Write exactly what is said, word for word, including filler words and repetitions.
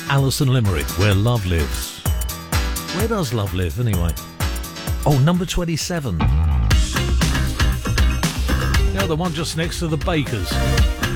Alison Limerick, Where Love Lives. Where does love live, anyway? Oh, number twenty-seven. Yeah, the one just next to the Bakers.